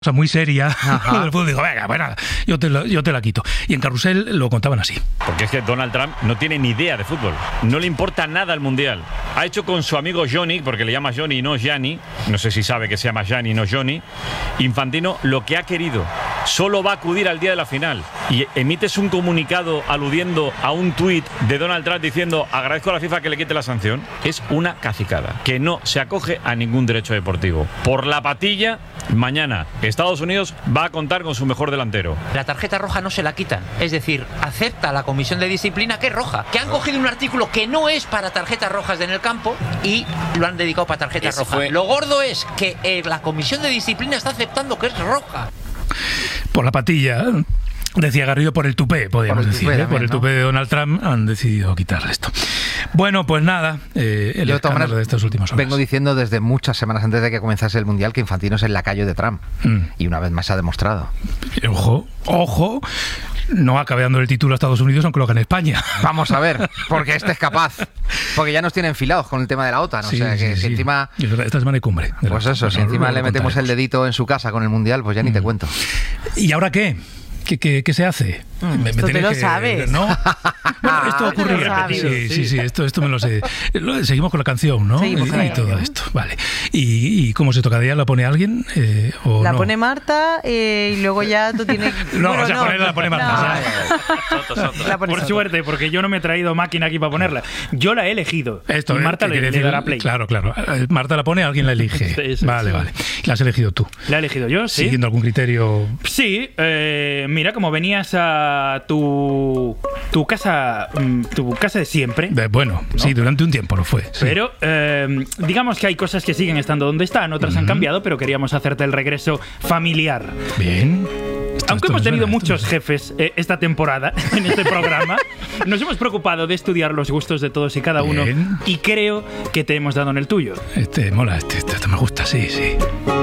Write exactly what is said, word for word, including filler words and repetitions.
cosa muy seria del fútbol, digo, venga, bueno, yo te, lo, yo te la quito. Y en Carrusel lo contaban así. Porque es que Donald Trump no tiene ni idea de fútbol. No le importa nada el Mundial. Ha hecho con su amigo Johnny, porque le llama Johnny y no Gianni, no sé si sabe que se llama Gianni y no Johnny, Infantino, lo que ha querido. Solo va a acudir al día de la final. Y emites un comunicado aludiendo a un tuit de Donald Trump diciendo agradezco a la FIFA que le quite la sanción. Es una cacicada, que no se acoge a ningún derecho deportivo. Por la patilla, mañana Estados Unidos va a contar con su mejor delantero. La tarjeta roja no se la quitan. Es decir, acepta la comisión de disciplina que es roja. Que han cogido un artículo que no es para tarjetas rojas en el campo y lo han dedicado para tarjetas rojas. Fue... Lo gordo es que eh, la comisión de disciplina está aceptando que es roja. Por la patilla, decía Garrido, por el tupé, podríamos decir. Tupé, ¿eh? Por el tupé ¿no? de Donald Trump han decidido quitarle esto. Bueno, pues nada, eh, el Yo, escándalo de estas últimas horas. Vengo diciendo desde muchas semanas antes de que comenzase el Mundial que Infantino es el lacayo de Trump. Mm. Y una vez más se ha demostrado. Ojo, ojo, no acabe dando el título a Estados Unidos aunque lo haga en España. Vamos a ver, porque este es capaz. Porque ya nos tiene enfilados con el tema de la OTAN. Sí, o sea, que sí, si sí. encima... Esta semana hay cumbre. Pues eso, si encima le metemos el dedito en su casa con el Mundial, pues ya ni mm. te cuento. ¿Y ahora qué? ¿Qué, qué, qué se hace? Mm, me, esto me te lo que, sabes. ¿no? Bueno, esto ocurre repetido. Sí, sí, sí, esto, esto me lo sé. Seguimos con la canción, ¿no? Seguimos y, con y la todo canción. esto, vale. ¿Y, y cómo se toca? ¿La pone alguien eh, o La no? pone Marta eh, y luego ya tú tienes... No, bueno, o sea, no, ponerla la pone Marta. No. La pone Por sola. suerte, porque yo no me he traído máquina aquí para ponerla. Yo la he elegido. Esto, y Marta eh, le, decir, le dará play. Claro, claro. Marta la pone, alguien la elige. Sí, sí, vale, sí. vale. ¿La has elegido tú? La he elegido yo, sí. ¿Siguiendo algún criterio? Sí, eh, mira, como venías a tu tu casa tu casa de siempre. De, bueno, ¿no? Sí, durante un tiempo lo fue. Sí. Pero eh, digamos que hay cosas que siguen estando donde están, otras uh-huh. han cambiado, pero queríamos hacerte el regreso familiar. Bien. Esto, Aunque esto hemos tenido suena, muchos jefes eh, esta temporada en este programa, nos hemos preocupado de estudiar los gustos de todos y cada uno. Bien. Y creo que te hemos dado en el tuyo. Este mola, este, este, este me gusta, sí, sí.